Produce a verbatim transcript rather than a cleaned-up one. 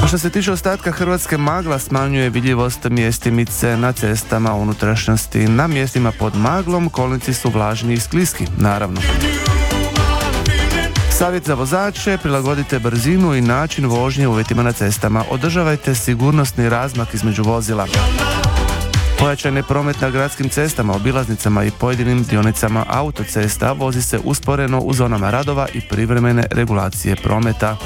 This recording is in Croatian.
A što se tiče ostatka Hrvatske, magla smanjuje vidljivost mjestimice na cestama u unutrašnjosti. Na mjestima pod maglom kolnici su vlažni i skliski, naravno. Savjet za vozače: prilagodite brzinu i način vožnje uvjetima na cestama. Održavajte sigurnosni razmak između vozila. Pojačan je promet na gradskim cestama, obilaznicama i pojedinim dionicama autocesta. Vozi se usporeno u zonama radova i privremene regulacije prometa.